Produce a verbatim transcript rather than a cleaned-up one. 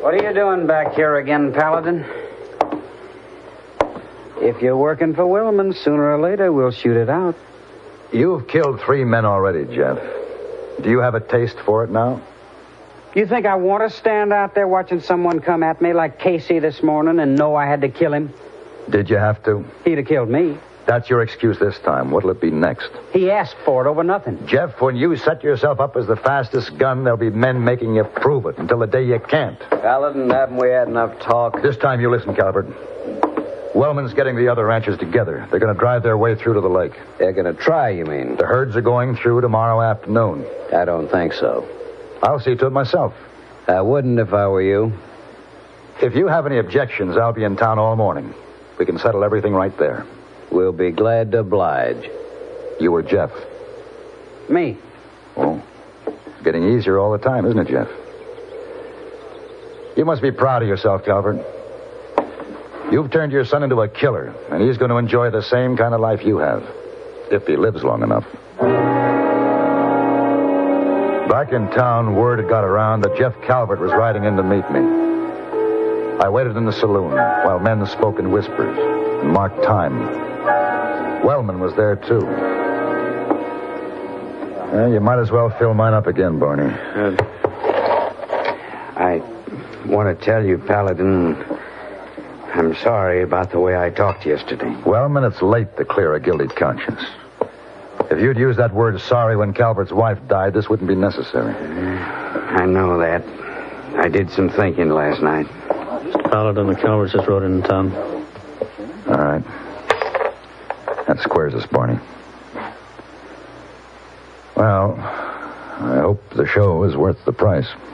What are you doing back here again, Paladin? If you're working for Wellman, sooner or later we'll shoot it out. You've killed three men already, Jeff. Do you have a taste for it now? You think I want to stand out there watching someone come at me like Casey this morning and know I had to kill him? Did you have to? He'd have killed me. That's your excuse this time. What'll it be next? He asked for it over nothing. Jeff, when you set yourself up as the fastest gun, there'll be men making you prove it until the day you can't. Paladin, haven't we had enough talk? This time you listen, Calvert. Wellman's getting the other ranchers together. They're going to drive their way through to the lake. They're going to try, you mean? The herds are going through tomorrow afternoon. I don't think so. I'll see to it myself. I wouldn't if I were you. If you have any objections, I'll be in town all morning. We can settle everything right there. We'll be glad to oblige. You or Jeff? Me. Oh, it's getting easier all the time, isn't it, Jeff? You must be proud of yourself, Calvert. You've turned your son into a killer, and he's going to enjoy the same kind of life you have, if he lives long enough. Back in town, word had got around that Jeff Calvert was riding in to meet me. I waited in the saloon while men spoke in whispers and marked time. Wellman was there, too. Well, you might as well fill mine up again, Barney. Uh, I want to tell you, Paladin, I'm sorry about the way I talked yesterday. Wellman, it's late to clear a guilty conscience. If you'd used that word sorry when Calvert's wife died, this wouldn't be necessary. I know that. I did some thinking last night. Paladin, the Calverts just rode into town. All right. That squares us, Barney. Well, I hope the show is worth the price.